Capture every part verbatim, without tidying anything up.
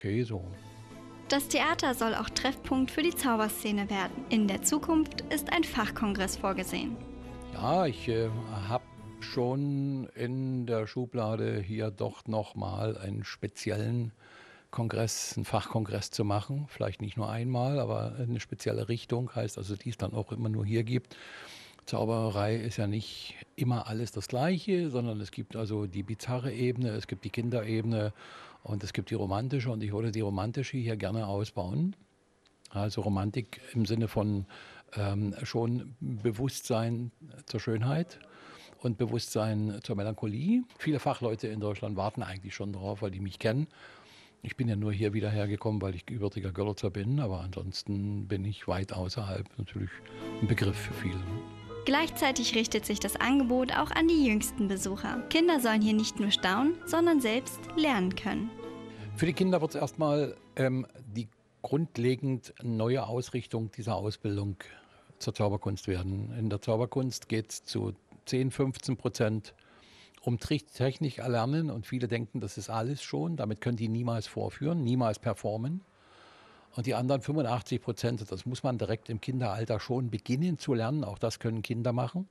Okay, so. Das Theater soll auch Treffpunkt für die Zauberszene werden. In der Zukunft ist ein Fachkongress vorgesehen. Ja, ich äh, habe schon in der Schublade hier doch nochmal einen speziellen Kongress, einen Fachkongress zu machen. Vielleicht nicht nur einmal, aber eine spezielle Richtung, heißt also, die es dann auch immer nur hier gibt. Zauberei ist ja nicht immer alles das Gleiche, sondern es gibt also die bizarre Ebene, es gibt die Kinderebene und es gibt die romantische, und ich würde die romantische hier gerne ausbauen. Also Romantik im Sinne von ähm, schon Bewusstsein zur Schönheit und Bewusstsein zur Melancholie. Viele Fachleute in Deutschland warten eigentlich schon drauf, weil die mich kennen. Ich bin ja nur hier wieder hergekommen, weil ich gebürtiger Görlitzer bin, aber ansonsten bin ich weit außerhalb natürlich ein Begriff für viele. Gleichzeitig richtet sich das Angebot auch an die jüngsten Besucher. Kinder sollen hier nicht nur staunen, sondern selbst lernen können. Für die Kinder wird es erstmal ähm, die grundlegend neue Ausrichtung dieser Ausbildung zur Zauberkunst werden. In der Zauberkunst geht es zu zehn, fünfzehn Prozent um Technik erlernen, und viele denken, das ist alles schon. Damit können die niemals vorführen, niemals performen. Und die anderen fünfundachtzig Prozent, das muss man direkt im Kinderalter schon beginnen zu lernen, auch das können Kinder machen,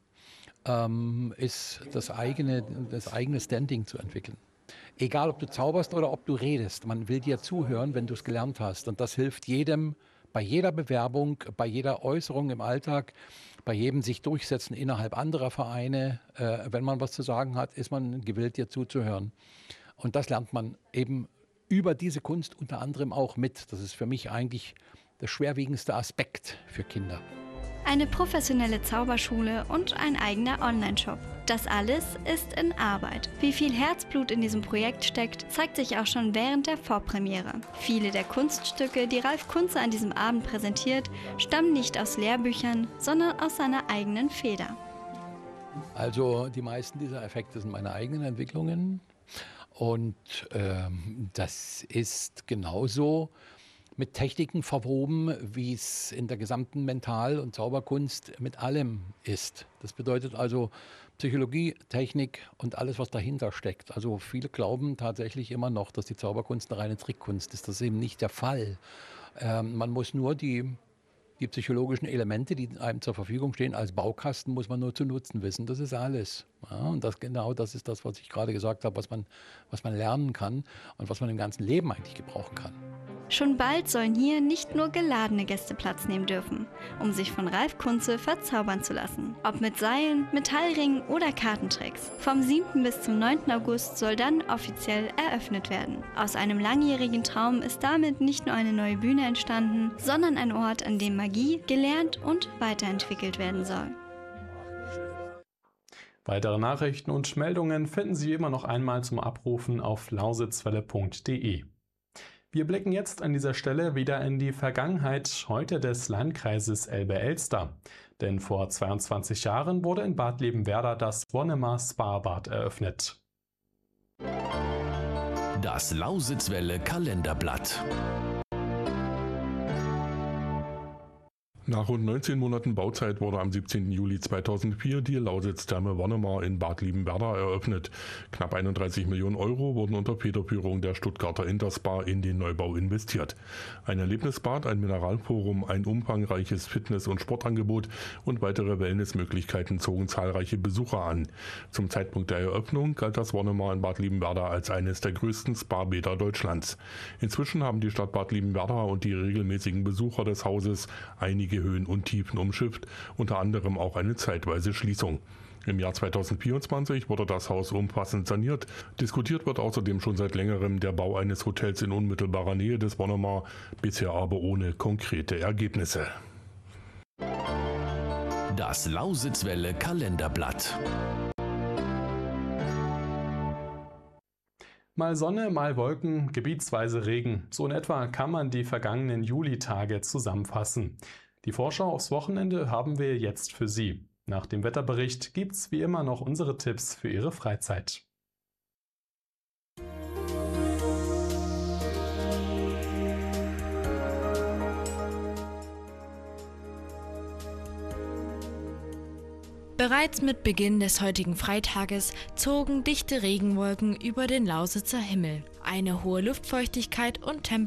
ähm, ist das eigene, das eigene Standing zu entwickeln. Egal, ob du zauberst oder ob du redest, man will dir zuhören, wenn du es gelernt hast. Und das hilft jedem, bei jeder Bewerbung, bei jeder Äußerung im Alltag, bei jedem sich durchsetzen innerhalb anderer Vereine. Äh, wenn man was zu sagen hat, ist man gewillt, dir zuzuhören. Und das lernt man eben über diese Kunst unter anderem auch mit. Das ist für mich eigentlich der schwerwiegendste Aspekt für Kinder. Eine professionelle Zauberschule und ein eigener Online-Shop. Das alles ist in Arbeit. Wie viel Herzblut in diesem Projekt steckt, zeigt sich auch schon während der Vorpremiere. Viele der Kunststücke, die Ralf Kunze an diesem Abend präsentiert, stammen nicht aus Lehrbüchern, sondern aus seiner eigenen Feder. Also die meisten dieser Effekte sind meine eigenen Entwicklungen. Und ähm, das ist genauso mit Techniken verwoben, wie es in der gesamten Mental- und Zauberkunst mit allem ist. Das bedeutet also Psychologie, Technik und alles, was dahinter steckt. Also viele glauben tatsächlich immer noch, dass die Zauberkunst eine reine Trickkunst ist. Das ist eben nicht der Fall. Ähm, man muss nur die, die psychologischen Elemente, die einem zur Verfügung stehen, als Baukasten, muss man nur zu nutzen wissen. Das ist alles. Ja, und das, genau das ist das, was ich gerade gesagt habe, was man, was man lernen kann und was man im ganzen Leben eigentlich gebrauchen kann. Schon bald sollen hier nicht nur geladene Gäste Platz nehmen dürfen, um sich von Ralf Kunze verzaubern zu lassen. Ob mit Seilen, Metallringen oder Kartentricks. Vom siebten bis zum neunten August soll dann offiziell eröffnet werden. Aus einem langjährigen Traum ist damit nicht nur eine neue Bühne entstanden, sondern ein Ort, an dem Magie gelernt und weiterentwickelt werden soll. Weitere Nachrichten und Meldungen finden Sie immer noch einmal zum Abrufen auf lausitzwelle punkt de. Wir blicken jetzt an dieser Stelle wieder in die Vergangenheit, heute des Landkreises Elbe-Elster. Denn vor zweiundzwanzig Jahren wurde in Bad Liebenwerda das Wonnemar Spabad eröffnet. Das Lausitzwelle Kalenderblatt. Nach rund neunzehn Monaten Bauzeit wurde am siebzehnten Juli zweitausendvier die Lausitztherme Wonnemar in Bad Liebenwerda eröffnet. Knapp einunddreißig Millionen Euro wurden unter Federführung der Stuttgarter Interspar in den Neubau investiert. Ein Erlebnisbad, ein Mineralforum, ein umfangreiches Fitness- und Sportangebot und weitere Wellnessmöglichkeiten zogen zahlreiche Besucher an. Zum Zeitpunkt der Eröffnung galt das Wonnemar in Bad Liebenwerda als eines der größten Spa-Bäder Deutschlands. Inzwischen haben die Stadt Bad Liebenwerda und die regelmäßigen Besucher des Hauses einige Höhen und Tiefen umschifft, unter anderem auch eine zeitweise Schließung. Im Jahr zweitausendvierundzwanzig wurde das Haus umfassend saniert. Diskutiert wird außerdem schon seit längerem der Bau eines Hotels in unmittelbarer Nähe des Wonnemar, bisher aber ohne konkrete Ergebnisse. Das Lausitzwelle Kalenderblatt. Mal Sonne, mal Wolken, gebietsweise Regen. So in etwa kann man die vergangenen Julitage zusammenfassen. Die Vorschau aufs Wochenende haben wir jetzt für Sie. Nach dem Wetterbericht gibt's wie immer noch unsere Tipps für Ihre Freizeit. Bereits mit Beginn des heutigen Freitages zogen dichte Regenwolken über den Lausitzer Himmel. Eine hohe Luftfeuchtigkeit und Temperatur